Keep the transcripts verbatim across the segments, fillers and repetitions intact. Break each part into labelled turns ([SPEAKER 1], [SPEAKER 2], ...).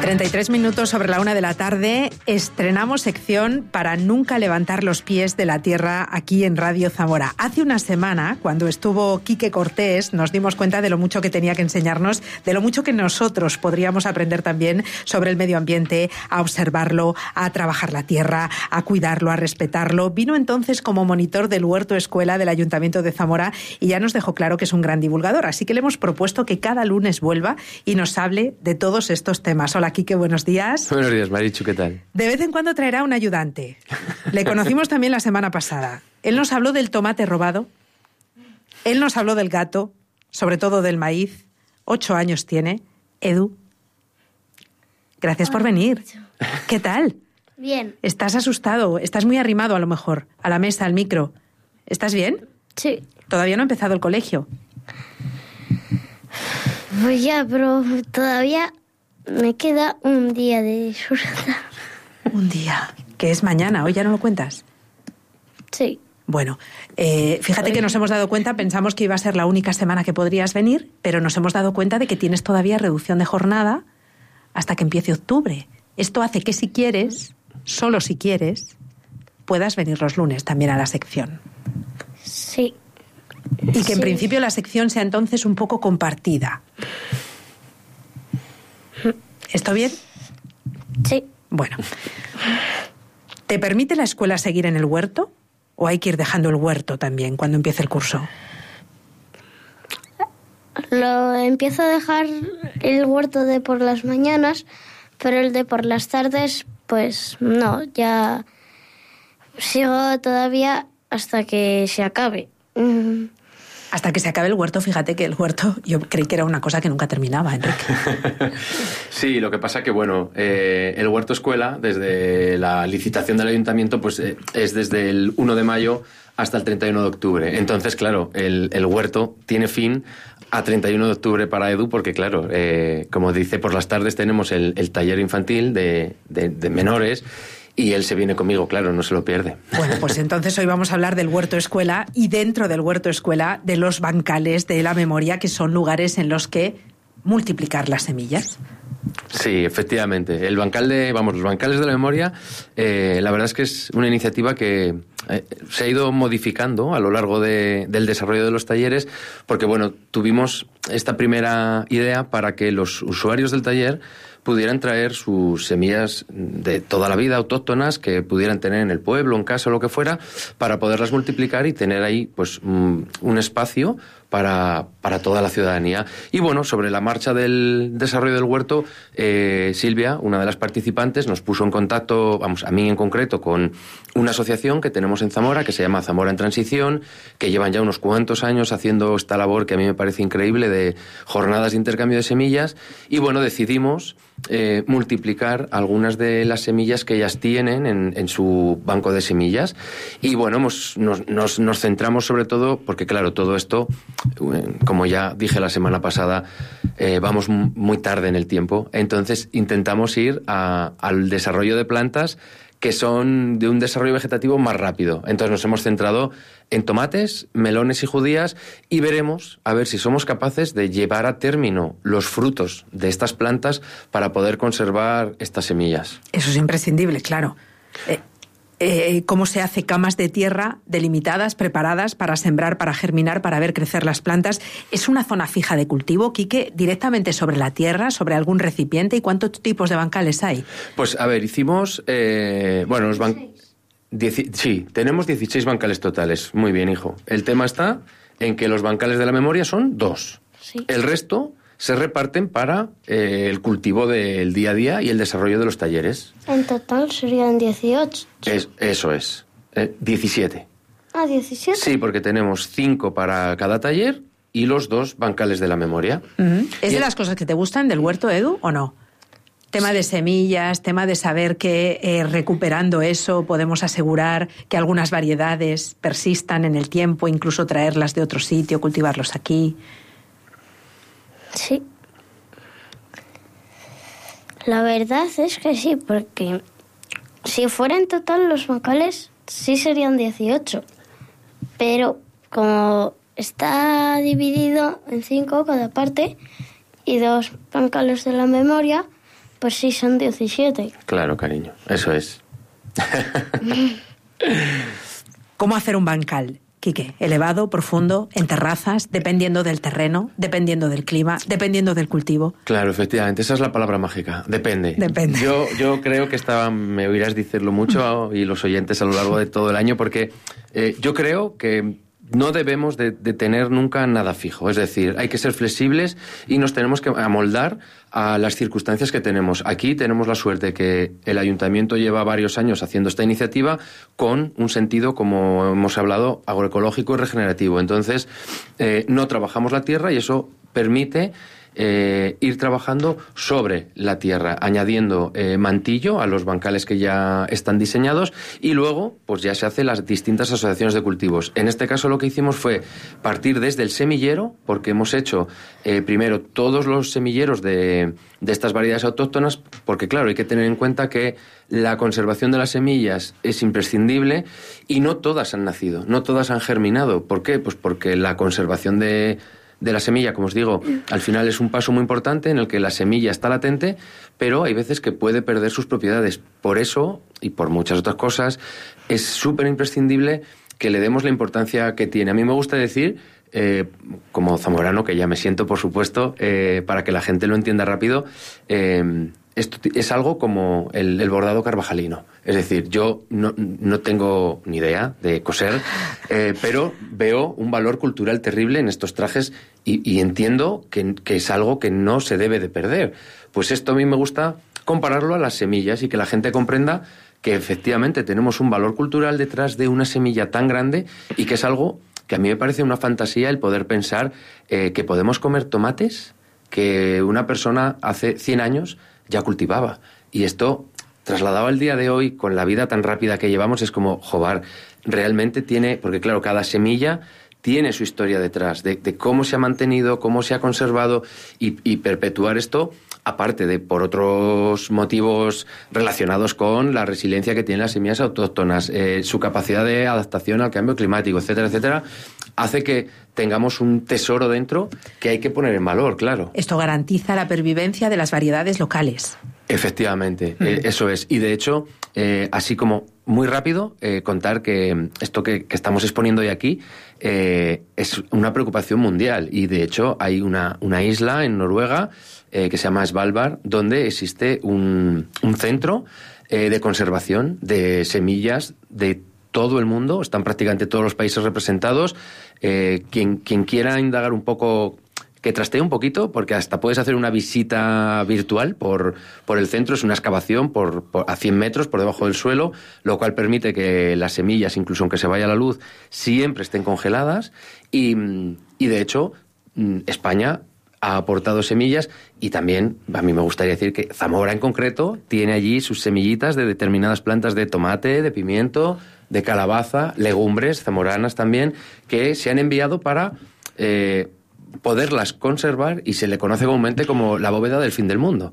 [SPEAKER 1] treinta y tres minutos sobre la una de la tarde, estrenamos sección para nunca levantar los pies de la tierra aquí en Radio Zamora. Hace una semana, cuando estuvo Quique Cortés, nos dimos cuenta de lo mucho que tenía que enseñarnos, de lo mucho que nosotros podríamos aprender también sobre el medio ambiente, a observarlo, a trabajar la tierra, a cuidarlo, a respetarlo. Vino entonces como monitor del Huerto Escuela del Ayuntamiento de Zamora y ya nos dejó claro que es un gran divulgador, así que le hemos propuesto que cada lunes vuelva y nos hable de todos estos temas. Hola, Quique, buenos días.
[SPEAKER 2] Buenos días, Marichu, ¿qué tal?
[SPEAKER 1] De vez en cuando traerá un ayudante. Le conocimos también la semana pasada. Él nos habló del tomate robado, él nos habló del gato, sobre todo del maíz. Ocho años tiene. Edu, gracias por venir. ¿Qué tal?
[SPEAKER 3] Bien.
[SPEAKER 1] ¿Estás asustado? ¿Estás muy arrimado a lo mejor? A la mesa, al micro. ¿Estás bien?
[SPEAKER 3] Sí.
[SPEAKER 1] ¿Todavía no ha empezado el colegio?
[SPEAKER 3] Pues ya, pero todavía me queda un día de jornada.
[SPEAKER 1] Un día, que es mañana. ¿Hoy ya no lo cuentas?
[SPEAKER 3] Sí.
[SPEAKER 1] Bueno, eh, fíjate que nos hemos dado cuenta, pensamos que iba a ser la única semana que podrías venir, pero nos hemos dado cuenta de que tienes todavía reducción de jornada hasta que empiece octubre. Esto hace que si quieres, solo si quieres, puedas venir los lunes también a la sección.
[SPEAKER 3] Sí.
[SPEAKER 1] Y que en
[SPEAKER 3] Sí.
[SPEAKER 1] principio la sección sea entonces un poco compartida. ¿Esto bien?
[SPEAKER 3] Sí.
[SPEAKER 1] Bueno. ¿Te permite la escuela seguir en el huerto? ¿O hay que ir dejando el huerto también cuando empiece el curso?
[SPEAKER 3] Lo empiezo a dejar el huerto de por las mañanas, pero el de por las tardes, pues no, ya sigo todavía hasta que se acabe. Mm.
[SPEAKER 1] Hasta que se acabe el huerto, fíjate que el huerto yo creí que era una cosa que nunca terminaba, Enrique.
[SPEAKER 2] Sí, lo que pasa que, bueno, eh, el Huerto Escuela, desde la licitación del ayuntamiento, pues eh, es desde el uno de mayo hasta el treinta y uno de octubre. Entonces, claro, el, el huerto tiene fin a treinta y uno de octubre para Edu, porque, claro, eh, como dice, por las tardes tenemos el, el taller infantil de, de, de menores. Y él se viene conmigo, claro, no se lo pierde.
[SPEAKER 1] Bueno, pues entonces hoy vamos a hablar del Huerto Escuela y dentro del Huerto Escuela de los bancales de la memoria, que son lugares en los que multiplicar las semillas.
[SPEAKER 2] Sí, efectivamente. El bancal de, vamos, los bancales de la memoria, eh, la verdad es que es una iniciativa que eh, se ha ido modificando a lo largo de, del desarrollo de los talleres, porque, bueno, tuvimos esta primera idea para que los usuarios del taller pudieran traer sus semillas de toda la vida, autóctonas, que pudieran tener en el pueblo, en casa o lo que fuera, para poderlas multiplicar y tener ahí pues un espacio para, para toda la ciudadanía. Y bueno, sobre la marcha del desarrollo del huerto, eh, Silvia, una de las participantes, nos puso en contacto, vamos, a mí en concreto, con una asociación que tenemos en Zamora, que se llama Zamora en Transición, que llevan ya unos cuantos años haciendo esta labor que a mí me parece increíble de jornadas de intercambio de semillas. Y bueno, decidimos eh, multiplicar algunas de las semillas que ellas tienen en, en su banco de semillas. Y bueno, hemos, nos, nos, nos centramos sobre todo, porque claro, todo esto, como ya dije la semana pasada, eh, vamos muy tarde en el tiempo. Entonces intentamos ir a, al desarrollo de plantas que son de un desarrollo vegetativo más rápido. Entonces nos hemos centrado en tomates, melones y judías y veremos a ver si somos capaces de llevar a término los frutos de estas plantas para poder conservar estas semillas.
[SPEAKER 1] Eso es imprescindible, claro. Eh, eh, ¿Cómo se hace camas de tierra delimitadas, preparadas para sembrar, para germinar, para ver crecer las plantas? ¿Es una zona fija de cultivo, Quique, directamente sobre la tierra, sobre algún recipiente? ¿Y cuántos tipos de bancales hay?
[SPEAKER 2] Pues, a ver, hicimos... Eh, bueno, los bancales... Sí, tenemos dieciséis bancales totales. Muy bien, hijo. El tema está en que los bancales de la memoria son dos.
[SPEAKER 3] Sí.
[SPEAKER 2] El resto se reparten para eh, el cultivo del día a día y el desarrollo de los talleres.
[SPEAKER 3] En total serían dieciocho.
[SPEAKER 2] Es, eso es. Eh, diecisiete.
[SPEAKER 3] Ah, diecisiete.
[SPEAKER 2] Sí, porque tenemos cinco para cada taller y los dos bancales de la memoria.
[SPEAKER 1] Uh-huh. ¿Es
[SPEAKER 2] y
[SPEAKER 1] de
[SPEAKER 2] el...
[SPEAKER 1] las cosas que te gustan del huerto, Edu, o no? Tema de semillas, tema de saber que eh, recuperando eso podemos asegurar que algunas variedades persistan en el tiempo, incluso traerlas de otro sitio, cultivarlos aquí.
[SPEAKER 3] Sí. La verdad es que sí, porque si fuera en total los bancales, sí serían dieciocho. Pero como está dividido en cinco cada parte y dos bancales de la memoria, Pues sí, son diecisiete.
[SPEAKER 2] Claro, cariño, eso es.
[SPEAKER 1] ¿Cómo hacer un bancal, Quique? ¿Elevado, profundo, en terrazas, dependiendo del terreno, dependiendo del clima, dependiendo del cultivo?
[SPEAKER 2] Claro, efectivamente, esa es la palabra mágica. Depende.
[SPEAKER 1] Depende.
[SPEAKER 2] Yo, yo creo que estaba, me oirás decirlo mucho y los oyentes a lo largo de todo el año, porque eh, yo creo que no debemos de, de tener nunca nada fijo. Es decir, hay que ser flexibles y nos tenemos que amoldar a las circunstancias que tenemos. Aquí tenemos la suerte que el Ayuntamiento lleva varios años haciendo esta iniciativa con un sentido, como hemos hablado, agroecológico y regenerativo. Entonces, eh, no trabajamos la tierra y eso permite Eh, ir trabajando sobre la tierra, añadiendo eh, mantillo a los bancales que ya están diseñados y luego pues ya se hacen las distintas asociaciones de cultivos. En este caso lo que hicimos fue partir desde el semillero, porque hemos hecho eh, primero todos los semilleros de, de estas variedades autóctonas, porque claro, hay que tener en cuenta que la conservación de las semillas es imprescindible y no todas han nacido, no todas han germinado. ¿Por qué? Pues porque la conservación de de la semilla, como os digo, al final es un paso muy importante en el que la semilla está latente, pero hay veces que puede perder sus propiedades. Por eso, y por muchas otras cosas, es súper imprescindible que le demos la importancia que tiene. A mí me gusta decir, eh, como zamorano, que ya me siento, por supuesto, eh, para que la gente lo entienda rápido, eh, esto es algo como el, el bordado carvajalino. Es decir, yo no, no tengo ni idea de coser, eh, pero veo un valor cultural terrible en estos trajes y, y entiendo que, que es algo que no se debe de perder. Pues esto a mí me gusta compararlo a las semillas y que la gente comprenda que efectivamente tenemos un valor cultural detrás de una semilla tan grande y que es algo que a mí me parece una fantasía el poder pensar eh, que podemos comer tomates que una persona hace cien años ya cultivaba. Y esto, trasladado al día de hoy, con la vida tan rápida que llevamos, es como, joder, realmente tiene, porque claro, cada semilla tiene su historia detrás, de, de cómo se ha mantenido, cómo se ha conservado, y, y perpetuar esto, aparte de por otros motivos relacionados con la resiliencia que tienen las semillas autóctonas, eh, su capacidad de adaptación al cambio climático, etcétera, etcétera, hace que tengamos un tesoro dentro que hay que poner en valor, claro.
[SPEAKER 1] Esto garantiza la pervivencia de las variedades locales.
[SPEAKER 2] Efectivamente, mm. eh, eso es. Y de hecho, eh, así como muy rápido, eh, contar que esto que, que estamos exponiendo hoy aquí eh, es una preocupación mundial. Y de hecho hay una, una isla en Noruega eh, que se llama Svalbard, donde existe un, un centro eh, de conservación de semillas de todo el mundo. Están prácticamente todos los países representados. Eh, quien, quien quiera indagar un poco, que trastee un poquito, porque hasta puedes hacer una visita virtual por, por el centro. Es una excavación por, por, a cien metros por debajo del suelo, lo cual permite que las semillas, incluso aunque se vaya la luz, siempre estén congeladas. Y, y de hecho, España ha aportado semillas y también, a mí me gustaría decir que Zamora en concreto tiene allí sus semillitas de determinadas plantas de tomate, de pimiento, de calabaza, legumbres zamoranas también, que se han enviado para eh, poderlas conservar y se le conoce comúnmente como la bóveda del fin del mundo.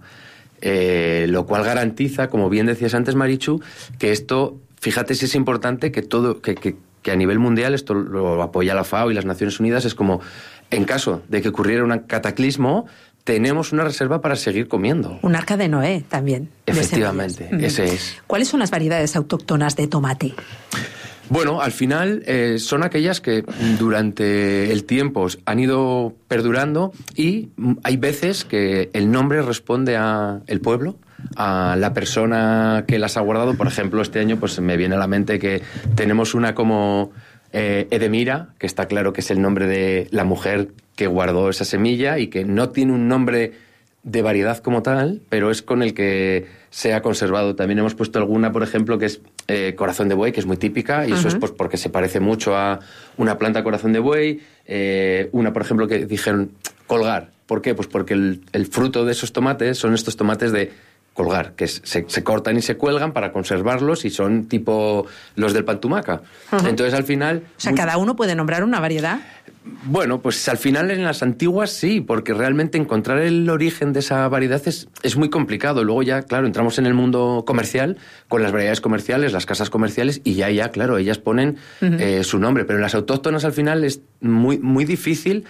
[SPEAKER 2] Eh, lo cual garantiza, como bien decías antes, Marichu, que esto, fíjate si es importante que todo, que, que, que a nivel mundial, esto lo apoya la FAO y las Naciones Unidas, es como, en caso de que ocurriera un cataclismo, tenemos una reserva para seguir comiendo.
[SPEAKER 1] Un arca de Noé también.
[SPEAKER 2] Efectivamente, ese es.
[SPEAKER 1] ¿Cuáles son las variedades autóctonas de tomate?
[SPEAKER 2] Bueno, al final eh, son aquellas que durante el tiempo han ido perdurando y hay veces que el nombre responde a el pueblo, a la persona que las ha guardado. Por ejemplo, este año pues me viene a la mente que tenemos una como eh, Edemira, que está claro que es el nombre de la mujer que guardó esa semilla y que no tiene un nombre de variedad como tal, pero es con el que se ha conservado. También hemos puesto alguna, por ejemplo, que es eh, corazón de buey, que es muy típica, y uh-huh. eso es pues, porque se parece mucho a una planta corazón de buey. Eh, una, por ejemplo, que dijeron colgar. ¿Por qué? Pues porque el, el fruto de esos tomates son estos tomates de colgar, que se, se cortan y se cuelgan para conservarlos y son tipo los del pantumaca. Uh-huh. Entonces, al final...
[SPEAKER 1] O sea, muy... ¿cada uno puede nombrar una variedad?
[SPEAKER 2] Bueno, pues al final en las antiguas sí, porque realmente encontrar el origen de esa variedad es, es muy complicado. Luego ya, claro, entramos en el mundo comercial, con las variedades comerciales, las casas comerciales, y ya, ya, claro, ellas ponen uh-huh. eh, su nombre. Pero en las autóctonas al final es muy, muy difícil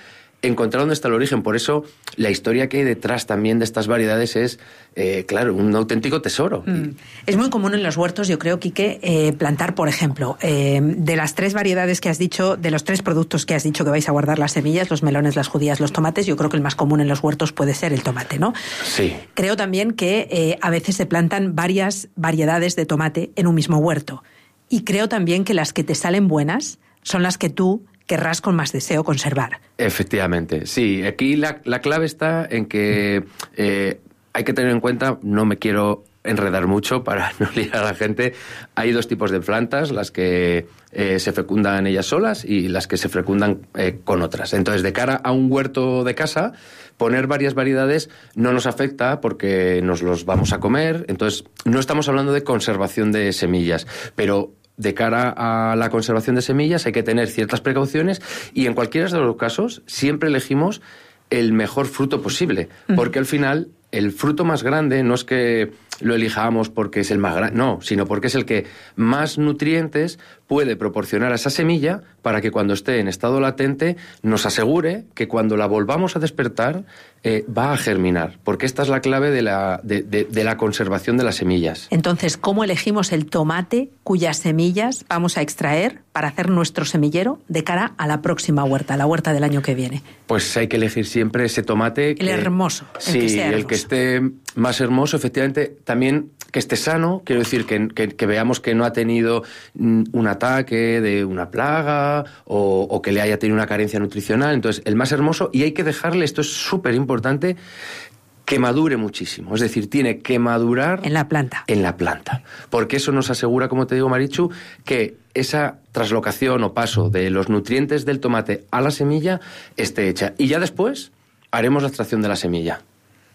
[SPEAKER 2] encontrar dónde está el origen. Por eso la historia que hay detrás también de estas variedades es, eh, claro, un auténtico tesoro.
[SPEAKER 1] Mm. Es muy común en los huertos, yo creo, Quique, eh, plantar, por ejemplo, eh, de las tres variedades que has dicho, de los tres productos que has dicho que vais a guardar las semillas, los melones, las judías, los tomates, yo creo que el más común en los huertos puede ser el tomate, ¿no?
[SPEAKER 2] Sí.
[SPEAKER 1] Creo también que eh, a veces se plantan varias variedades de tomate en un mismo huerto. Y creo también que las que te salen buenas son las que tú querrás con más deseo conservar.
[SPEAKER 2] Efectivamente, sí. Aquí la, la clave está en que eh, hay que tener en cuenta, no me quiero enredar mucho para no liar a la gente, hay dos tipos de plantas, las que eh, se fecundan ellas solas y las que se fecundan eh, con otras. Entonces, de cara a un huerto de casa, poner varias variedades no nos afecta porque nos los vamos a comer. Entonces, no estamos hablando de conservación de semillas, pero de cara a la conservación de semillas hay que tener ciertas precauciones y en cualquiera de los casos siempre elegimos el mejor fruto posible, porque al final el fruto más grande no es que lo elijamos porque es el más grande, no, sino porque es el que más nutrientes puede proporcionar a esa semilla para que cuando esté en estado latente nos asegure que cuando la volvamos a despertar eh, va a germinar, porque esta es la clave de la, de, de, de la conservación de las semillas.
[SPEAKER 1] Entonces, ¿cómo elegimos el tomate cuyas semillas vamos a extraer para hacer nuestro semillero de cara a la próxima huerta, la huerta del año que viene?
[SPEAKER 2] Pues hay que elegir siempre ese tomate.
[SPEAKER 1] El que, hermoso. El
[SPEAKER 2] sí,
[SPEAKER 1] que sea hermoso.
[SPEAKER 2] El que esté más hermoso, efectivamente, también que esté sano, quiero decir, que, que, que veamos que no ha tenido un ataque de una plaga o, o que le haya tenido una carencia nutricional. Entonces, el más hermoso, y hay que dejarle, esto es súper importante, que madure muchísimo. Es decir, tiene que madurar
[SPEAKER 1] en la planta.
[SPEAKER 2] En la planta. Porque eso nos asegura, como te digo, Marichu, que esa traslocación o paso de los nutrientes del tomate a la semilla esté hecha. Y ya después haremos la extracción de la semilla.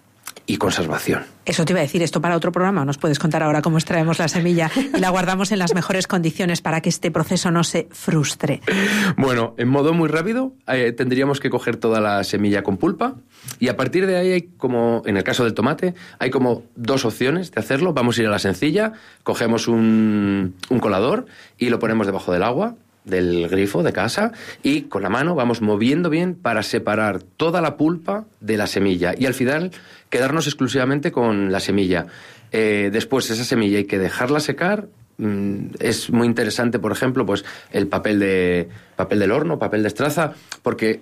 [SPEAKER 2] Y conservación.
[SPEAKER 1] Eso te iba a decir, esto para otro programa. ¿Nos puedes contar ahora cómo extraemos la semilla y la guardamos en las mejores condiciones para que este proceso no se frustre?
[SPEAKER 2] Bueno, en modo muy rápido, eh, tendríamos que coger toda la semilla con pulpa y a partir de ahí hay como, en el caso del tomate, hay como dos opciones de hacerlo. Vamos a ir a la sencilla, cogemos un, un colador y lo ponemos debajo del agua, del grifo de casa, y con la mano vamos moviendo bien para separar toda la pulpa de la semilla y al final quedarnos exclusivamente con la semilla. Eh, después esa semilla hay que dejarla secar. Mm, es muy interesante, por ejemplo, pues el papel de papel del horno, papel de estraza, porque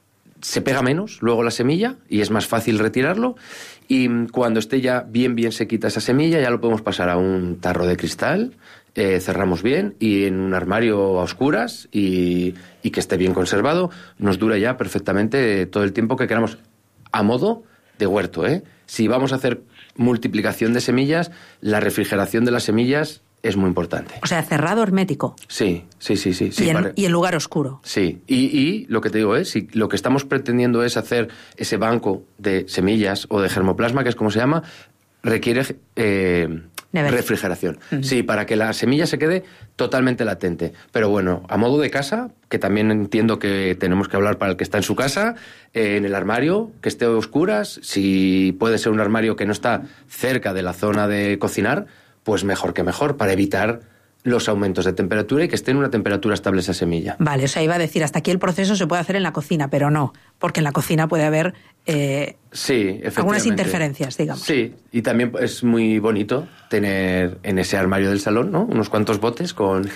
[SPEAKER 2] se pega menos luego la semilla y es más fácil retirarlo, y cuando esté ya bien bien sequita esa semilla ya lo podemos pasar a un tarro de cristal. Eh, cerramos bien y en un armario a oscuras y, y que esté bien conservado, nos dura ya perfectamente todo el tiempo que queramos, a modo de huerto, ¿eh? Si vamos a hacer multiplicación de semillas, la refrigeración de las semillas es muy importante.
[SPEAKER 1] O sea, cerrado hermético.
[SPEAKER 2] Sí, sí, sí, sí. sí
[SPEAKER 1] y, en,
[SPEAKER 2] para...
[SPEAKER 1] y en lugar oscuro.
[SPEAKER 2] Sí, y, y lo que te digo es, si lo que estamos pretendiendo es hacer ese banco de semillas o de germoplasma, que es como se llama, requiere eh, refrigeración. Uh-huh. Sí, para que la semilla se quede totalmente latente. Pero bueno, a modo de casa, que también entiendo que tenemos que hablar para el que está en su casa, eh, en el armario, que esté a oscuras, si puede ser un armario que no está cerca de la zona de cocinar, pues mejor que mejor, para evitar los aumentos de temperatura y que esté en una temperatura estable esa semilla.
[SPEAKER 1] Vale, o sea, iba a decir, hasta aquí el proceso se puede hacer en la cocina, pero no, porque en la cocina puede haber eh,
[SPEAKER 2] sí, efectivamente,
[SPEAKER 1] algunas interferencias, digamos.
[SPEAKER 2] Sí, y también es muy bonito tener en ese armario del salón, ¿no?, unos cuantos botes con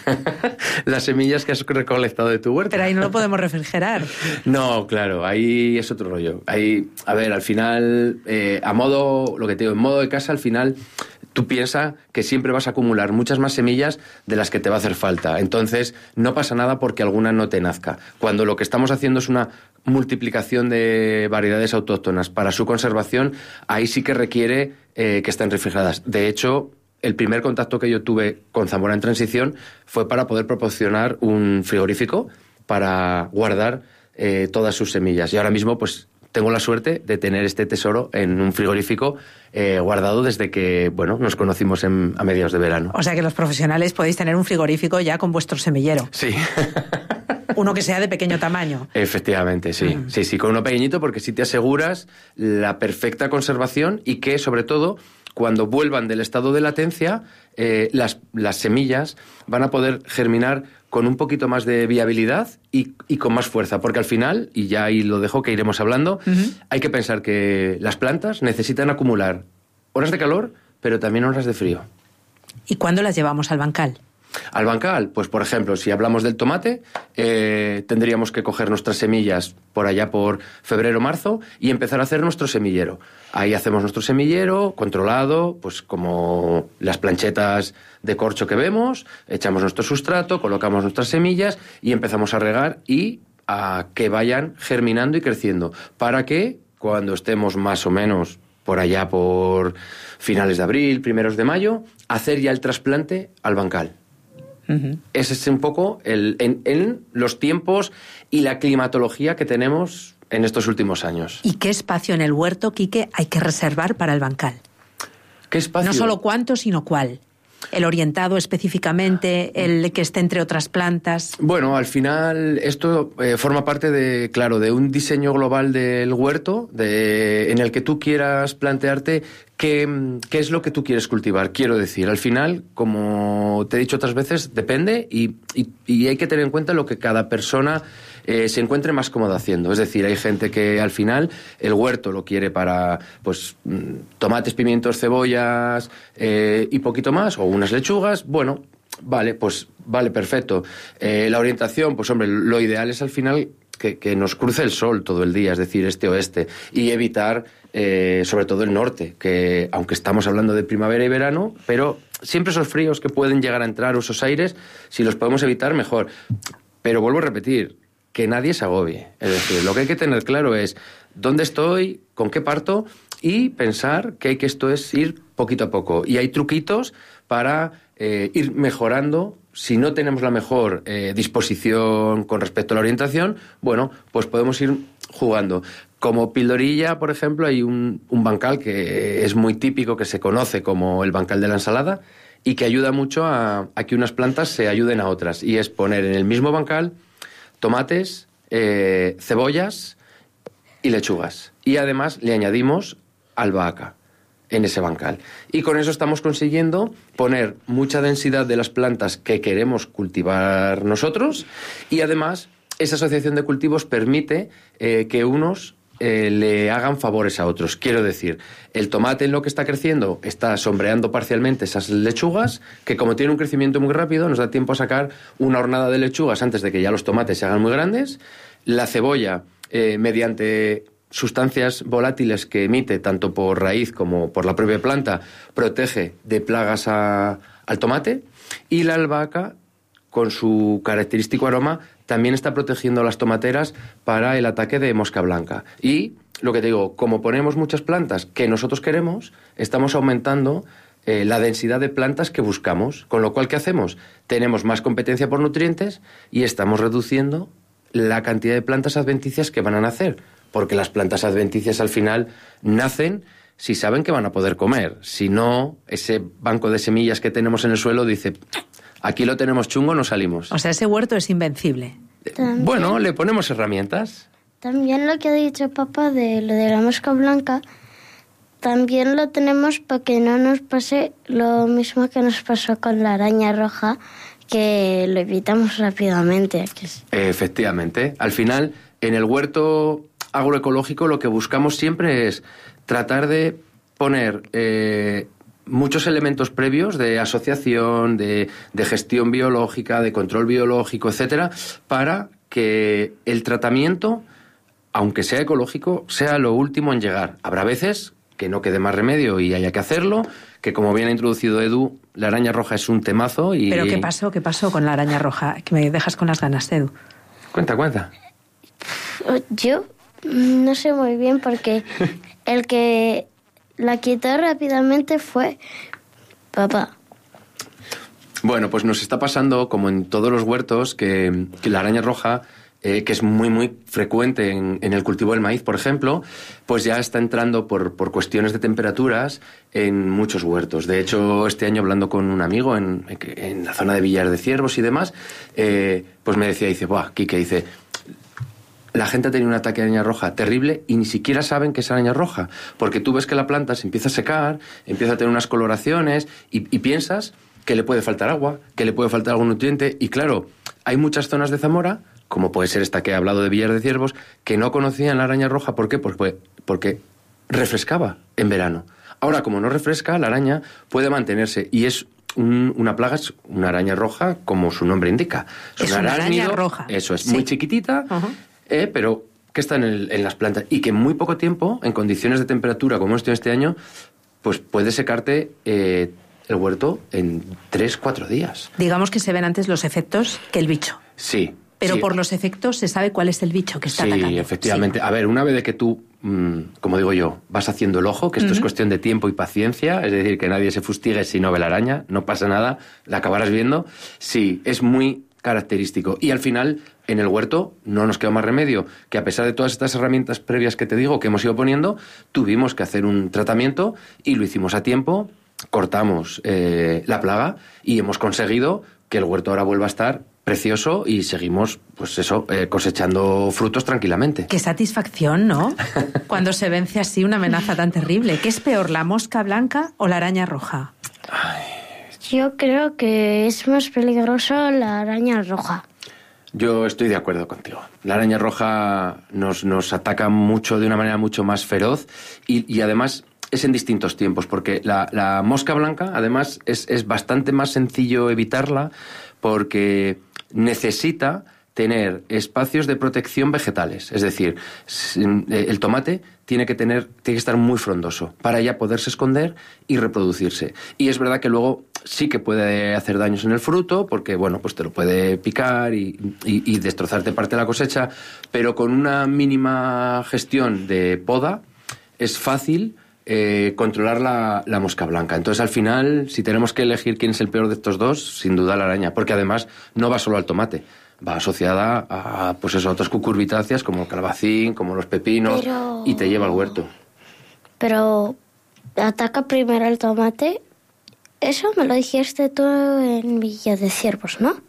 [SPEAKER 2] las semillas que has recolectado de tu huerta.
[SPEAKER 1] Pero ahí no lo podemos refrigerar.
[SPEAKER 2] No, claro, ahí es otro rollo. Ahí, a ver, al final, eh, a modo, lo que te digo, en modo de casa, al final tú piensas que siempre vas a acumular muchas más semillas de las que te va a hacer falta. Entonces, no pasa nada porque alguna no te nazca. Cuando lo que estamos haciendo es una multiplicación de variedades autóctonas para su conservación, ahí sí que requiere eh, que estén refrigeradas. De hecho, el primer contacto que yo tuve con Zamora en Transición fue para poder proporcionar un frigorífico para guardar eh, todas sus semillas. Y ahora mismo, pues, tengo la suerte de tener este tesoro en un frigorífico eh, guardado desde que, bueno, nos conocimos en, a mediados de verano.
[SPEAKER 1] O sea que los profesionales podéis tener un frigorífico ya con vuestro semillero.
[SPEAKER 2] Sí.
[SPEAKER 1] Uno que sea de pequeño tamaño.
[SPEAKER 2] Efectivamente, sí. Mm. Sí, sí, con uno pequeñito, porque sí te aseguras la perfecta conservación y que, sobre todo, cuando vuelvan del estado de latencia, eh, las, las semillas van a poder germinar con un poquito más de viabilidad y, y con más fuerza, porque al final, y ya ahí lo dejo que iremos hablando, uh-huh. hay que pensar que las plantas necesitan acumular horas de calor, pero también horas de frío.
[SPEAKER 1] ¿Y cuándo las llevamos al bancal?
[SPEAKER 2] Al bancal, pues por ejemplo, si hablamos del tomate, eh, tendríamos que coger nuestras semillas por allá por febrero, marzo y empezar a hacer nuestro semillero. Ahí hacemos nuestro semillero controlado, pues como las planchetas de corcho que vemos, echamos nuestro sustrato, colocamos nuestras semillas y empezamos a regar y a que vayan germinando y creciendo, para que cuando estemos más o menos por allá por finales de abril, primeros de mayo, hacer ya el trasplante al bancal. Uh-huh. Ese es un poco el, en, en los tiempos y la climatología que tenemos en estos últimos años.
[SPEAKER 1] ¿Y qué espacio en el huerto, Quique, hay que reservar para el bancal?
[SPEAKER 2] ¿Qué espacio?
[SPEAKER 1] No solo cuánto, sino cuál. ¿El orientado específicamente, el que esté entre otras plantas?
[SPEAKER 2] Bueno, al final esto eh, forma parte de, claro, de un diseño global del huerto, de, en el que tú quieras plantearte qué, qué es lo que tú quieres cultivar. Quiero decir, al final, como te he dicho otras veces, depende y, y, y hay que tener en cuenta lo que cada persona eh, se encuentre más cómoda haciendo. Es decir, hay gente que al final el huerto lo quiere para pues tomates, pimientos, cebollas eh, y poquito más, o unas lechugas. Bueno, vale, pues vale, perfecto. Eh, la orientación, pues hombre, lo ideal es al final que, que nos cruce el sol todo el día, es decir, este-oeste, y evitar eh, sobre todo el norte, que aunque estamos hablando de primavera y verano, pero siempre esos fríos que pueden llegar a entrar, o esos aires, si los podemos evitar, mejor. Pero vuelvo a repetir, que nadie se agobie. Es decir, lo que hay que tener claro es dónde estoy, con qué parto, y pensar que, hay que esto es ir poquito a poco. Y hay truquitos para eh, ir mejorando. Si no tenemos la mejor eh, disposición con respecto a la orientación, bueno, pues podemos ir jugando. Como pildorilla, por ejemplo, hay un, un bancal que es muy típico, que se conoce como el bancal de la ensalada, y que ayuda mucho a, a que unas plantas se ayuden a otras. Y es poner en el mismo bancal tomates, eh, cebollas y lechugas. Y además le añadimos albahaca en ese bancal. Y con eso estamos consiguiendo poner mucha densidad de las plantas que queremos cultivar nosotros, y además esa asociación de cultivos permite eh, que unos eh, le hagan favores a otros. Quiero decir, el tomate en lo que está creciendo está sombreando parcialmente esas lechugas, que como tiene un crecimiento muy rápido, nos da tiempo a sacar una hornada de lechugas antes de que ya los tomates se hagan muy grandes. La cebolla, eh, mediante sustancias volátiles que emite tanto por raíz como por la propia planta, protege de plagas a, al tomate, y la albahaca, con su característico aroma, también está protegiendo las tomateras para el ataque de mosca blanca. Y lo que te digo, como ponemos muchas plantas que nosotros queremos, estamos aumentando eh, la densidad de plantas que buscamos, con lo cual, ¿qué hacemos? Tenemos más competencia por nutrientes y estamos reduciendo la cantidad de plantas adventicias que van a nacer, porque las plantas adventicias al final nacen si saben que van a poder comer. Si no, ese banco de semillas que tenemos en el suelo dice, aquí lo tenemos chungo, no salimos.
[SPEAKER 1] O sea, ese huerto es invencible.
[SPEAKER 3] También,
[SPEAKER 2] bueno, le ponemos herramientas.
[SPEAKER 3] También lo que ha dicho papá de lo de la mosca blanca, también lo tenemos para que no nos pase lo mismo que nos pasó con la araña roja, que lo evitamos rápidamente.
[SPEAKER 2] Efectivamente. Al final, en el huerto agroecológico lo que buscamos siempre es tratar de poner eh, muchos elementos previos de asociación, de, de gestión biológica, de control biológico, etcétera, para que el tratamiento, aunque sea ecológico, sea lo último en llegar. Habrá veces que no quede más remedio y haya que hacerlo, que como bien ha introducido Edu, la araña roja es un temazo y...
[SPEAKER 1] ¿Pero qué pasó? ¿Qué pasó con la araña roja? Que me dejas con las ganas, Edu.
[SPEAKER 2] Cuenta, cuenta.
[SPEAKER 3] Yo no sé muy bien, porque el que la quitó rápidamente fue papá.
[SPEAKER 2] Bueno, pues nos está pasando, como en todos los huertos, que, que la araña roja, eh, que es muy, muy frecuente en, en el cultivo del maíz, por ejemplo, pues ya está entrando por, por cuestiones de temperaturas en muchos huertos. De hecho, este año, hablando con un amigo en, en la zona de Villar de Ciervos y demás, eh, pues me decía, dice, buah, Quique, dice, la gente ha tenido un ataque de araña roja terrible y ni siquiera saben que es araña roja, porque tú ves que la planta se empieza a secar, empieza a tener unas coloraciones y, y piensas que le puede faltar agua, que le puede faltar algún nutriente. Y claro, hay muchas zonas de Zamora, como puede ser esta que he hablado de Villar de Ciervos, que no conocían la araña roja. ¿Por qué? Porque, porque refrescaba en verano. Ahora, como no refresca, la araña puede mantenerse y es un, una plaga, es una araña roja, como su nombre indica.
[SPEAKER 1] Es, es una araña roja.
[SPEAKER 2] Eso es,
[SPEAKER 1] sí.
[SPEAKER 2] Muy chiquitita, uh-huh. eh, pero que está en, el, en las plantas y que en muy poco tiempo, en condiciones de temperatura como estoy este año, pues puede secarte eh, el huerto en tres, cuatro días.
[SPEAKER 1] Digamos que se ven antes los efectos que el bicho.
[SPEAKER 2] Sí.
[SPEAKER 1] Pero
[SPEAKER 2] sí.
[SPEAKER 1] por los efectos se sabe cuál es el bicho que está
[SPEAKER 2] sí,
[SPEAKER 1] atacando.
[SPEAKER 2] Efectivamente. Sí, efectivamente. A ver, una vez de que tú, mmm, como digo yo, vas haciendo el ojo, que esto uh-huh. es cuestión de tiempo y paciencia, es decir, que nadie se fustigue si no ve la araña, no pasa nada, la acabarás viendo. Sí, es muy característico. Y al final, en el huerto, no nos queda más remedio que a pesar de todas estas herramientas previas que te digo, que hemos ido poniendo, tuvimos que hacer un tratamiento y lo hicimos a tiempo, cortamos eh, la plaga y hemos conseguido que el huerto ahora vuelva a estar precioso y seguimos, pues eso, eh, cosechando frutos tranquilamente.
[SPEAKER 1] Qué satisfacción, ¿no? Cuando se vence así una amenaza tan terrible. ¿Qué es peor, la mosca blanca o la araña roja?
[SPEAKER 3] Ay. Yo creo que es más peligroso la araña roja.
[SPEAKER 2] Yo estoy de acuerdo contigo. La araña roja nos, nos ataca mucho, de una manera mucho más feroz y, y además es en distintos tiempos, porque la, la mosca blanca, además, es, es bastante más sencillo evitarla porque necesita tener espacios de protección vegetales. Es decir, el tomate tiene que tener, tiene que estar muy frondoso para ya poderse esconder y reproducirse. Y es verdad que luego sí que puede hacer daños en el fruto, porque bueno, pues te lo puede picar y, y, y destrozarte parte de la cosecha, pero con una mínima gestión de poda es fácil eh, controlar la, la mosca blanca. Entonces, al final, si tenemos que elegir quién es el peor de estos dos, sin duda la araña, porque además no va solo al tomate, va asociada a, pues eso, a otras cucurbitáceas como el calabacín, como los pepinos, pero... y te lleva al huerto.
[SPEAKER 3] Pero ataca primero el tomate. Eso me lo dijiste tú en Villa de Ciervos, ¿no?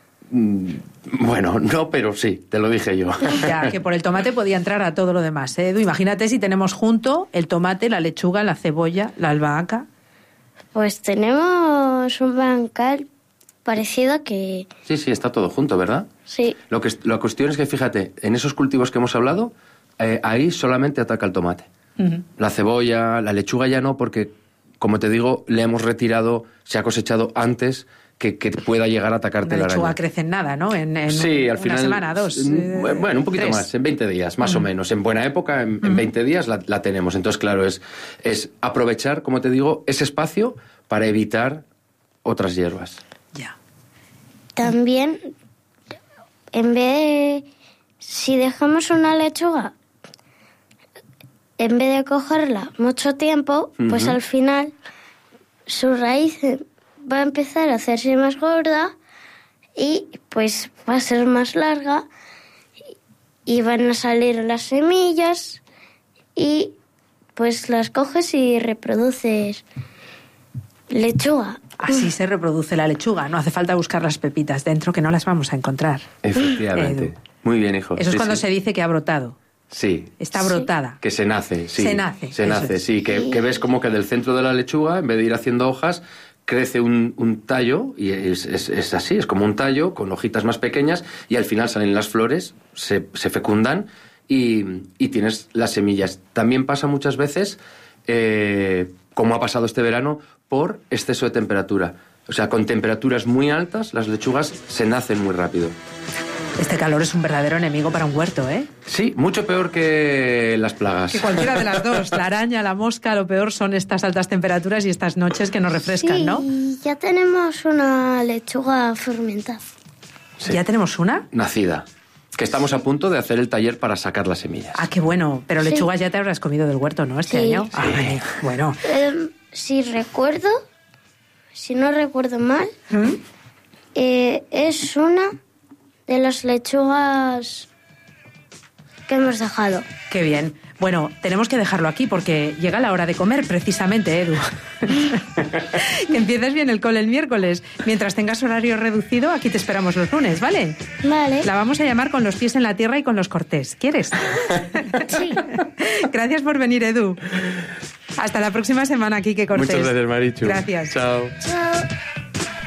[SPEAKER 2] Bueno, no, pero sí, te lo dije yo.
[SPEAKER 1] Ya, que por el tomate podía entrar a todo lo demás, ¿eh, Edu? Imagínate si tenemos junto el tomate, la lechuga, la cebolla, la albahaca.
[SPEAKER 3] Pues tenemos un bancal parecido a que...
[SPEAKER 2] Sí, sí, está todo junto, ¿verdad?
[SPEAKER 3] Sí.
[SPEAKER 2] Lo que, la cuestión es que, fíjate, en esos cultivos que hemos hablado, eh, ahí solamente ataca el tomate. Uh-huh. La cebolla, la lechuga ya no, porque, como te digo, le hemos retirado, se ha cosechado antes que, que pueda llegar a atacarte la araña.
[SPEAKER 1] La lechuga crece en nada, ¿no? En, en
[SPEAKER 2] sí,
[SPEAKER 1] un,
[SPEAKER 2] al final,
[SPEAKER 1] una semana, dos.
[SPEAKER 2] Eh, bueno, un poquito tres. Más, en veinte días, más uh-huh. o menos. En buena época, en, uh-huh. en veinte días la, la tenemos. Entonces, claro, es, es aprovechar, como te digo, ese espacio para evitar otras hierbas.
[SPEAKER 1] Ya.
[SPEAKER 3] También, en vez de... Si dejamos una lechuga, en vez de cogerla mucho tiempo, uh-huh. pues al final su raíz va a empezar a hacerse más gorda y pues va a ser más larga y van a salir las semillas y pues las coges y reproduces lechuga.
[SPEAKER 1] Así se reproduce la lechuga. No hace falta buscar las pepitas dentro, que no las vamos a encontrar.
[SPEAKER 2] Efectivamente. Edu. Muy bien, hijo.
[SPEAKER 1] Eso es sí, cuando sí. se dice que ha brotado.
[SPEAKER 2] Sí.
[SPEAKER 1] Está brotada.
[SPEAKER 2] Sí. Que se nace, sí.
[SPEAKER 1] Se nace.
[SPEAKER 2] Se nace, es. sí. Que, que ves como que del centro de la lechuga, en vez de ir haciendo hojas, crece un, un tallo, y es, es, es así, es como un tallo, con hojitas más pequeñas, y al final salen las flores, se, se fecundan, y, y tienes las semillas. También pasa muchas veces, eh, como ha pasado este verano, por exceso de temperatura. O sea, con temperaturas muy altas, las lechugas se nacen muy rápido.
[SPEAKER 1] Este calor es un verdadero enemigo para un huerto, ¿eh?
[SPEAKER 2] Sí, mucho peor que las plagas.
[SPEAKER 1] Que cualquiera de las dos, la araña, la mosca, lo peor son estas altas temperaturas y estas noches que nos refrescan,
[SPEAKER 3] sí,
[SPEAKER 1] ¿no?
[SPEAKER 3] Sí, ya tenemos una lechuga fermentada.
[SPEAKER 2] Sí.
[SPEAKER 1] ¿Ya tenemos una?
[SPEAKER 2] Nacida. Que estamos a punto de hacer el taller para sacar las semillas.
[SPEAKER 1] Ah, qué bueno. Pero
[SPEAKER 3] sí.
[SPEAKER 1] lechugas ya te habrás comido del huerto, ¿no? Este
[SPEAKER 3] sí.
[SPEAKER 1] año.
[SPEAKER 3] Sí.
[SPEAKER 1] Ah, vale. Bueno.
[SPEAKER 3] Eh, si recuerdo, si no recuerdo mal, ¿Mm? eh, es una de las lechugas que hemos dejado.
[SPEAKER 1] Qué bien. Bueno, tenemos que dejarlo aquí porque llega la hora de comer, precisamente, Edu. Que empieces bien el cole el miércoles. Mientras tengas horario reducido, aquí te esperamos los lunes, ¿vale?
[SPEAKER 3] Vale.
[SPEAKER 1] La vamos a llamar con los pies en la tierra y con los cortés. ¿Quieres?
[SPEAKER 3] Sí.
[SPEAKER 1] Gracias por venir, Edu. Hasta la próxima semana, Quique Cortés.
[SPEAKER 2] Muchas gracias, Marichu.
[SPEAKER 1] Gracias.
[SPEAKER 2] Chao.
[SPEAKER 3] Chao.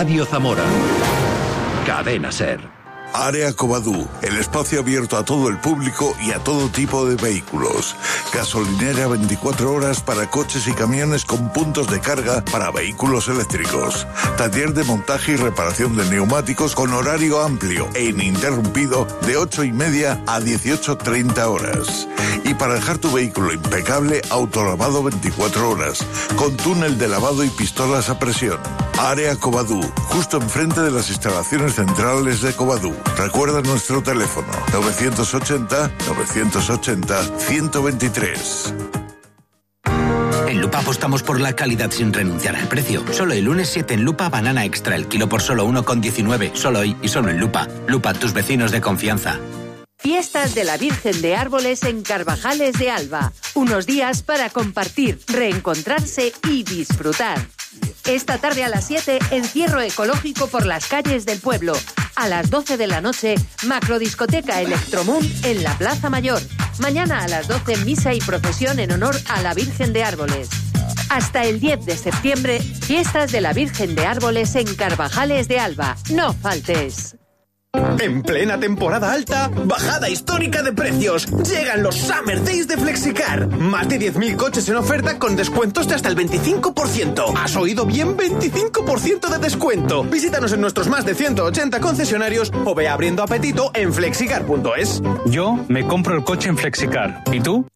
[SPEAKER 4] Radio Zamora. Cadena SER.
[SPEAKER 5] Área Covadú, el espacio abierto a todo el público y a todo tipo de vehículos. Gasolinera veinticuatro horas para coches y camiones con puntos de carga para vehículos eléctricos. Taller de montaje y reparación de neumáticos con horario amplio e ininterrumpido de ocho y media a dieciocho treinta horas. Y para dejar tu vehículo impecable, autolavado veinticuatro horas, con túnel de lavado y pistolas a presión. Área Covadú, justo enfrente de las instalaciones centrales de Covadú. Recuerda nuestro teléfono novecientos ochenta, novecientos ochenta, ciento veintitrés.
[SPEAKER 6] En Lupa apostamos por la calidad sin renunciar al precio. Solo el lunes siete en Lupa, banana extra, el kilo por solo uno con diecinueve. Solo hoy y solo en Lupa. Lupa, tus vecinos de confianza.
[SPEAKER 7] Fiestas de la Virgen de Árboles en Carvajales de Alba. Unos días para compartir, reencontrarse y disfrutar. Esta tarde a las siete, encierro ecológico por las calles del pueblo. A las doce de la noche, macrodiscoteca Electromoon en la Plaza Mayor. Mañana a las doce, misa y procesión en honor a la Virgen de Árboles. Hasta el diez de septiembre, fiestas de la Virgen de Árboles en Carvajales de Alba. No faltes.
[SPEAKER 8] En plena temporada alta, bajada histórica de precios. Llegan los Summer Days de Flexicar. Más de diez mil coches en oferta con descuentos de hasta el veinticinco por ciento. ¿Has oído bien? veinticinco por ciento de descuento. Visítanos en nuestros más de ciento ochenta concesionarios o ve abriendo apetito en flexicar punto es.
[SPEAKER 9] Yo me compro el coche en Flexicar. ¿Y tú?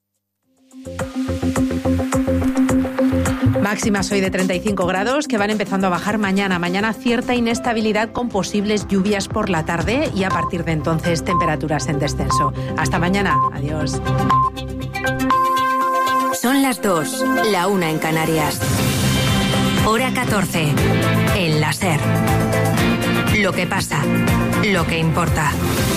[SPEAKER 1] Máximas hoy de treinta y cinco grados que van empezando a bajar mañana. Mañana cierta inestabilidad con posibles lluvias por la tarde y a partir de entonces temperaturas en descenso. Hasta mañana. Adiós.
[SPEAKER 10] Son las dos, la una en Canarias. Hora catorce. En la SER. Lo que pasa, lo que importa.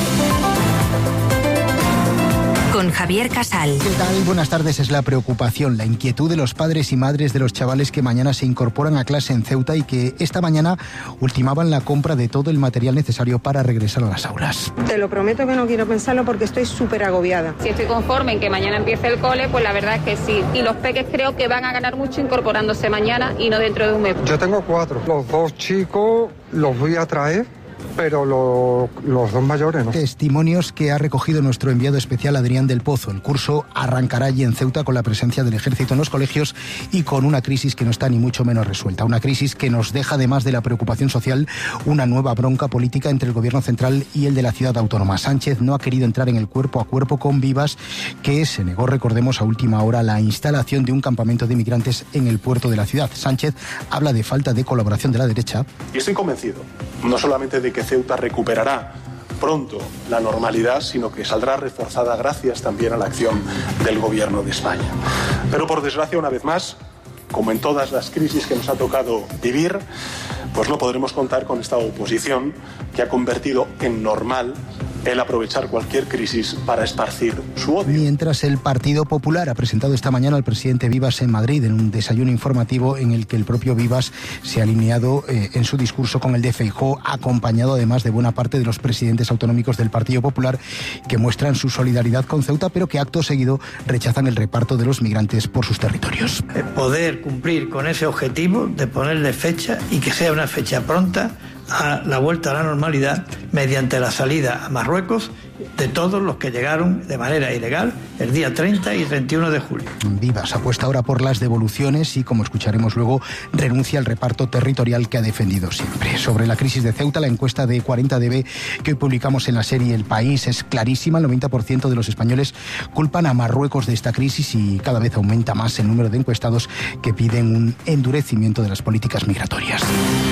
[SPEAKER 10] Con Javier Casal.
[SPEAKER 11] ¿Qué tal? Buenas tardes. Es la preocupación, la inquietud de los padres y madres de los chavales que mañana se incorporan a clase en Ceuta y que esta mañana ultimaban la compra de todo el material necesario para regresar a las aulas.
[SPEAKER 12] Te lo prometo que no quiero pensarlo porque estoy súper agobiada.
[SPEAKER 13] Si estoy conforme en que mañana empiece el cole, pues la verdad es que sí. Y los peques creo que van a ganar mucho incorporándose mañana y no dentro de un mes.
[SPEAKER 14] Yo tengo cuatro. Los dos chicos los voy a traer, pero lo, los dos mayores no.
[SPEAKER 11] Testimonios que ha recogido nuestro enviado especial Adrián del Pozo. El curso arrancará allí en Ceuta con la presencia del ejército en los colegios y con una crisis que no está ni mucho menos resuelta. Una crisis que nos deja, además de la preocupación social, una nueva bronca política entre el gobierno central y el de la ciudad autónoma. Sánchez no ha querido entrar en el cuerpo a cuerpo con Vivas, que se negó, recordemos, a última hora la instalación de un campamento de migrantes en el puerto de la ciudad. Sánchez habla de falta de colaboración de la derecha.
[SPEAKER 15] Y estoy convencido, no solamente de que Ceuta recuperará pronto la normalidad, sino que saldrá reforzada gracias también a la acción del Gobierno de España. Pero por desgracia, una vez más, como en todas las crisis que nos ha tocado vivir, pues no podremos contar con esta oposición que ha convertido en normal el aprovechar cualquier crisis para esparcir su odio.
[SPEAKER 11] Mientras el Partido Popular ha presentado esta mañana al presidente Vivas en Madrid en un desayuno informativo en el que el propio Vivas se ha alineado eh, en su discurso con el de Feijóo, acompañado además de buena parte de los presidentes autonómicos del Partido Popular que muestran su solidaridad con Ceuta, pero que acto seguido rechazan el reparto de los migrantes por sus territorios.
[SPEAKER 16] Poder cumplir con ese objetivo de ponerle fecha y que sea una fecha pronta a la vuelta a la normalidad mediante la salida a Marruecos de todos los que llegaron de manera ilegal el día treinta y treinta y uno de julio.
[SPEAKER 11] Vivas apuesta ahora por las devoluciones y, como escucharemos luego, renuncia al reparto territorial que ha defendido siempre. Sobre la crisis de Ceuta, la encuesta de cuarenta D B que hoy publicamos en la serie El País es clarísima. El noventa por ciento de los españoles culpan a Marruecos de esta crisis y cada vez aumenta más el número de encuestados que piden un endurecimiento de las políticas migratorias.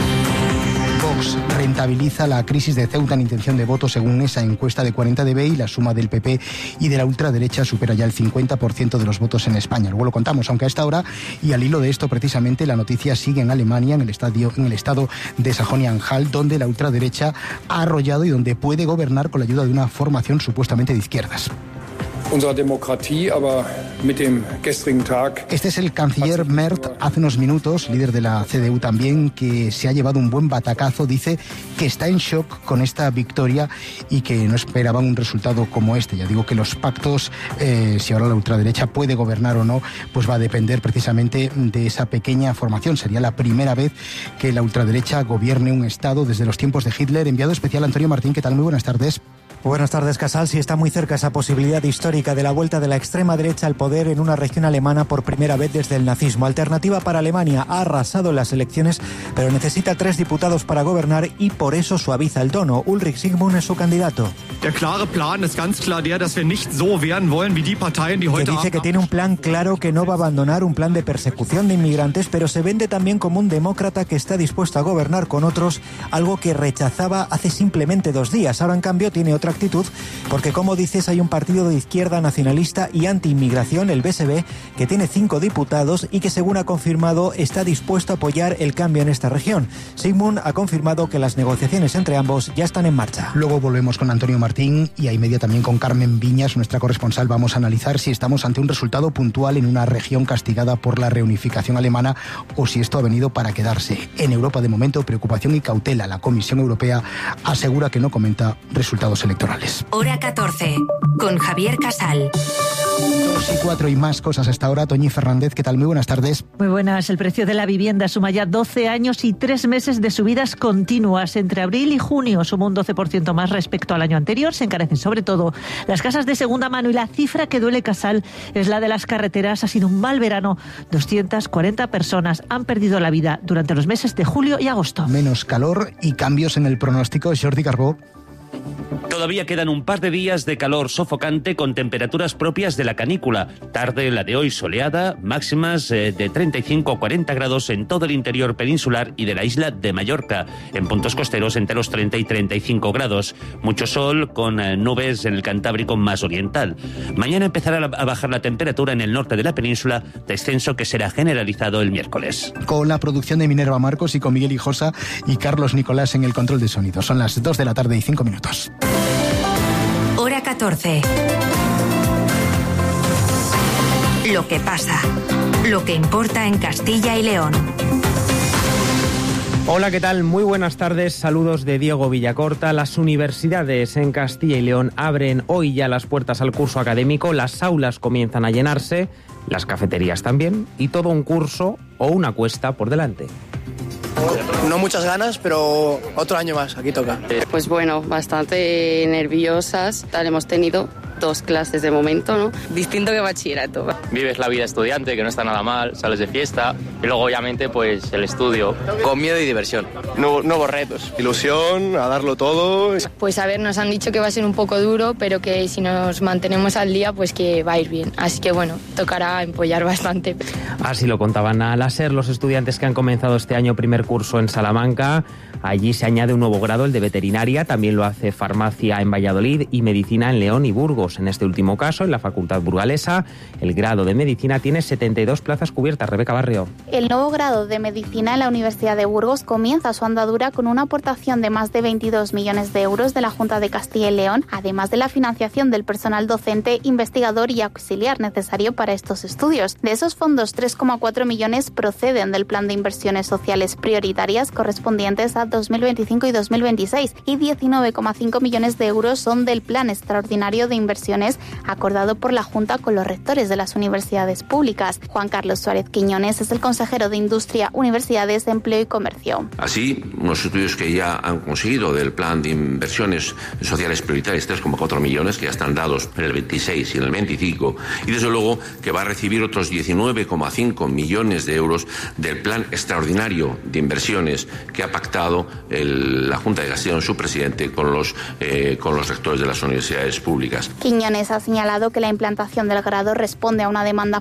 [SPEAKER 11] Vox rentabiliza la crisis de Ceuta en intención de voto según esa encuesta de cuarenta D B y la suma del P P y de la ultraderecha supera ya el cincuenta por ciento de los votos en España. Luego lo contamos, aunque a esta hora, y al hilo de esto precisamente, la noticia sigue en Alemania, en el, estadio, en el estado de Sajonia-Anhalt, donde la ultraderecha ha arrollado y donde puede gobernar con la ayuda de una formación supuestamente de izquierdas. Este es el canciller Merz, hace unos minutos, líder de la C D U también, que se ha llevado un buen batacazo. Dice que está en shock con esta victoria y que no esperaban un resultado como este. Ya digo que los pactos, eh, si ahora la ultraderecha puede gobernar o no, pues va a depender precisamente de esa pequeña formación. Sería la primera vez que la ultraderecha gobierne un Estado desde los tiempos de Hitler. Enviado especial Antonio Martín, ¿qué tal? Muy buenas tardes.
[SPEAKER 17] Buenas tardes, Casal. Sí, está muy cerca esa posibilidad histórica de la vuelta de la extrema derecha al poder en una región alemana por primera vez desde el nazismo. Alternativa para Alemania ha arrasado en las elecciones, pero necesita tres diputados para gobernar y por eso suaviza el tono. Ulrich Sigmund es su candidato.
[SPEAKER 18] Der klare Plan ist ganz klar der, dass wir nicht so werden wollen wie die Parteien, die heute
[SPEAKER 17] que dice que tiene un plan claro, que no va a abandonar un plan de persecución de inmigrantes, pero se vende también como un demócrata que está dispuesto a gobernar con otros, algo que rechazaba hace simplemente dos días. Ahora, en cambio, tiene otra actitud, porque como dices, hay un partido de izquierda nacionalista y anti-inmigración, el B S B, que tiene cinco diputados y que, según ha confirmado, está dispuesto a apoyar el cambio en esta región. Sigmund ha confirmado que las negociaciones entre ambos ya están en marcha.
[SPEAKER 11] Luego volvemos con Antonio Martín y a y media también con Carmen Viñas, nuestra corresponsal. Vamos a analizar si estamos ante un resultado puntual en una región castigada por la reunificación alemana o si esto ha venido para quedarse. En Europa, de momento, preocupación y cautela. La Comisión Europea asegura que no comenta resultados electorales.
[SPEAKER 10] Hora catorce, con Javier Casal.
[SPEAKER 11] Dos y cuatro y más cosas hasta ahora. Toñi Fernández, ¿qué tal? Muy buenas tardes.
[SPEAKER 19] Muy buenas. El precio de la vivienda suma ya doce años y tres meses de subidas continuas. Entre abril y junio suma un doce por ciento más respecto al año anterior. Se encarecen sobre todo las casas de segunda mano y la cifra que duele, Casal, es la de las carreteras. Ha sido un mal verano. doscientas cuarenta personas han perdido la vida durante los meses de julio y agosto.
[SPEAKER 11] Menos calor y cambios en el pronóstico. Jordi Carbó.
[SPEAKER 20] Todavía quedan un par de días de calor sofocante con temperaturas propias de la canícula. Tarde la de hoy soleada, máximas eh, de treinta y cinco a cuarenta grados en todo el interior peninsular y de la isla de Mallorca. En puntos costeros entre los treinta y treinta y cinco grados. Mucho sol con eh, nubes en el Cantábrico más oriental. Mañana empezará a bajar la temperatura en el norte de la península, descenso que será generalizado el miércoles.
[SPEAKER 11] Con la producción de Minerva Marcos y con Miguel Hijosa y Carlos Nicolás en el control de sonido. Son las dos de la tarde y cinco minutos.
[SPEAKER 10] Hora catorce. Lo que pasa, lo que importa en Castilla y León.
[SPEAKER 21] Hola, ¿qué tal? Muy buenas tardes. Saludos de Diego Villacorta. Las universidades en Castilla y León abren hoy ya las puertas al curso académico. Las aulas comienzan a llenarse, las cafeterías también, y todo un curso o una cuesta por delante.
[SPEAKER 22] No muchas ganas, pero otro año más, aquí toca.
[SPEAKER 23] Pues bueno, bastante nerviosas. Tal, hemos tenido dos clases de momento, ¿no? Distinto que bachillerato.
[SPEAKER 24] Vives la vida estudiante, que no está nada mal, sales de fiesta y luego obviamente pues el estudio.
[SPEAKER 22] Con miedo y diversión. Nuevo, nuevos retos. Ilusión, a darlo todo.
[SPEAKER 25] Pues a ver, nos han dicho que va a ser un poco duro, pero que si nos mantenemos al día, pues que va a ir bien. Así que bueno, tocará empollar bastante.
[SPEAKER 21] Así lo contaban a la SER los estudiantes que han comenzado este año primer curso en Salamanca. Allí se añade un nuevo grado, el de veterinaria, también lo hace farmacia en Valladolid y medicina en León y Burgos. En este último caso, en la Facultad Burgalesa, el grado de medicina tiene setenta y dos plazas cubiertas. Rebeca Barrio.
[SPEAKER 26] El nuevo grado de medicina en la Universidad de Burgos comienza su andadura con una aportación de más de veintidós millones de euros de la Junta de Castilla y León, además de la financiación del personal docente, investigador y auxiliar necesario para estos estudios. De esos fondos, tres coma cuatro millones proceden del Plan de Inversiones Sociales Prioritarias correspondientes a dos mil veinticinco y dos mil veintiséis y diecinueve coma cinco millones de euros son del Plan Extraordinario de Inversiones acordado por la Junta con los rectores de las universidades públicas. Juan Carlos Suárez Quiñones es el consejero de Industria, Universidades, Empleo y Comercio.
[SPEAKER 27] Así, unos estudios que ya han conseguido del Plan de Inversiones Sociales Prioritarias, tres coma cuatro millones, que ya están dados en el veintiséis y en el veinticinco, y desde luego que va a recibir otros diecinueve coma cinco millones de euros del Plan Extraordinario de Inversiones que ha pactado el, la Junta de Castilla y León, su presidente, con los, eh, con los rectores de las universidades públicas.
[SPEAKER 26] Quiñones ha señalado que la implantación del grado responde a una demanda